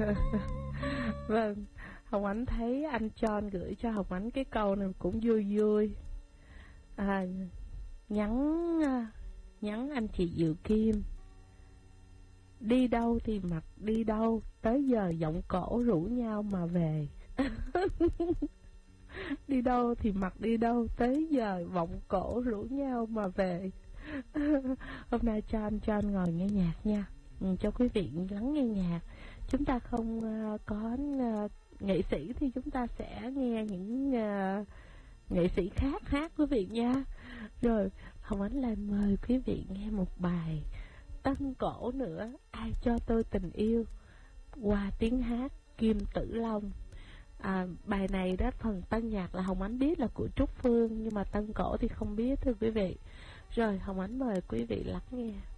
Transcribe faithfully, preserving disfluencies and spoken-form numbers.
Vâng, Hồng Ánh thấy anh John gửi cho Hồng Ánh cái câu này cũng vui vui. À, nhắn nhắn anh chị Diệu Kim, đi đâu thì mặc đi đâu, tới giờ giọng cổ rủ nhau mà về. Đi đâu thì mặc đi đâu, tới giờ vọng cổ rủ nhau mà về. Hôm nay cho anh cho anh ngồi nghe nhạc nha, ừ, cho quý vị lắng nghe nhạc. Chúng ta không uh, có uh, nghệ sĩ thì chúng ta sẽ nghe những uh, nghệ sĩ khác hát quý vị nha. Rồi Hồng Ánh lại mời quý vị nghe một bài tân cổ nữa, Ai Cho Tôi Tình Yêu, qua tiếng hát Kim Tử Long. À, bài này đó, phần tân nhạc là Hồng Ánh biết là của Trúc Phương, nhưng mà tân cổ thì không biết thưa quý vị. Rồi Hồng Ánh mời quý vị lắng nghe.